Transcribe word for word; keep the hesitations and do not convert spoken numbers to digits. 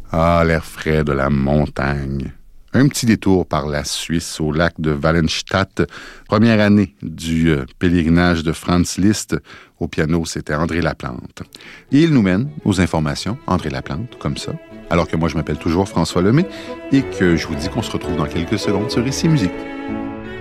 Ah, l'air frais de la montagne. Un petit détour par la Suisse au lac de Wallenstadt. Première année du euh, pèlerinage de Franz Liszt. Au piano, c'était André Laplante. Et il nous mène aux informations, André Laplante, comme ça. Alors que moi, je m'appelle toujours François Lemay et que je vous dis qu'on se retrouve dans quelques secondes sur Ici Musique.